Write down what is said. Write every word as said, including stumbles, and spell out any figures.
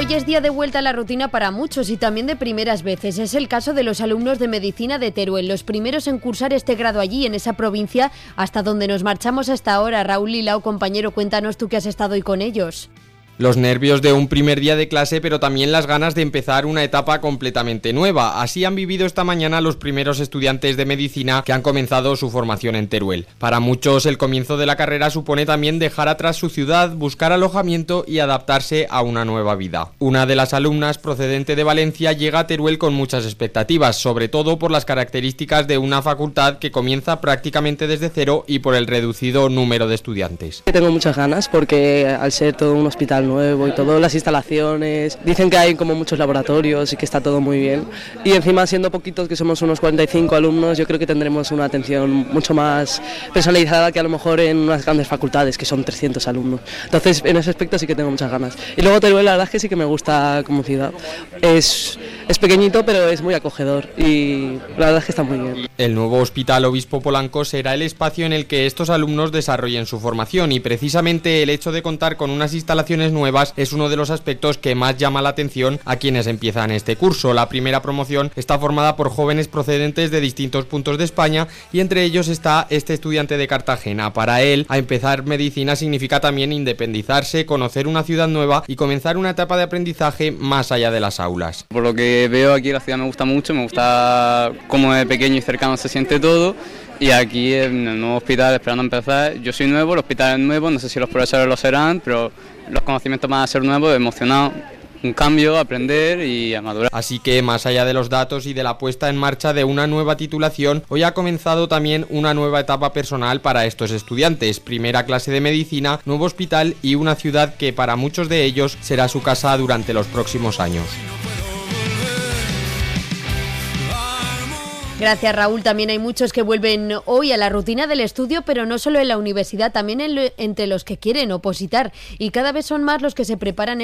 Hoy es día de vuelta a la rutina para muchos y también de primeras veces. Es el caso de los alumnos de Medicina de Teruel, los primeros en cursar este grado allí, en esa provincia, hasta donde nos marchamos hasta ahora. Raúl Lilao, compañero, cuéntanos tú que has estado hoy con ellos. Los nervios de un primer día de clase, pero también las ganas de empezar una etapa completamente nueva. Así han vivido esta mañana los primeros estudiantes de medicina que han comenzado su formación en Teruel. Para muchos, el comienzo de la carrera supone también dejar atrás su ciudad, buscar alojamiento y adaptarse a una nueva vida. Una de las alumnas, procedente de Valencia, llega a Teruel con muchas expectativas, sobre todo por las características de una facultad que comienza prácticamente desde cero y por el reducido número de estudiantes. Tengo muchas ganas porque al ser todo un hospital nuevo y todas las instalaciones, dicen que hay como muchos laboratorios y que está todo muy bien, y encima siendo poquitos, que somos unos cuarenta y cinco alumnos, yo creo que tendremos una atención mucho más personalizada que a lo mejor en unas grandes facultades que son trescientos alumnos. Entonces en ese aspecto sí que tengo muchas ganas. Y luego Teruel, la verdad es que sí que me gusta como ciudad, es, es pequeñito pero es muy acogedor y la verdad es que está muy bien. El nuevo Hospital Obispo Polanco será el espacio en el que estos alumnos desarrollen su formación, y precisamente el hecho de contar con unas instalaciones nuevas es uno de los aspectos que más llama la atención a quienes empiezan este curso. La primera promoción está formada por jóvenes procedentes de distintos puntos de España y entre ellos está este estudiante de Cartagena. Para él, a empezar medicina significa también independizarse, conocer una ciudad nueva y comenzar una etapa de aprendizaje más allá de las aulas. Por lo que veo aquí, la ciudad me gusta mucho, me gusta cómo de pequeño y cercano se siente todo. Y aquí en el nuevo hospital, esperando a empezar, yo soy nuevo, el hospital es nuevo, no sé si los profesores lo serán, pero los conocimientos van a ser nuevos, emocionado, un cambio, aprender y a madurar. Así que, más allá de los datos y de la puesta en marcha de una nueva titulación, hoy ha comenzado también una nueva etapa personal para estos estudiantes. Primera clase de medicina, nuevo hospital y una ciudad que para muchos de ellos será su casa durante los próximos años. Gracias, Raúl. También hay muchos que vuelven hoy a la rutina del estudio, pero no solo en la universidad, también en lo, entre los que quieren opositar. Y cada vez son más los que se preparan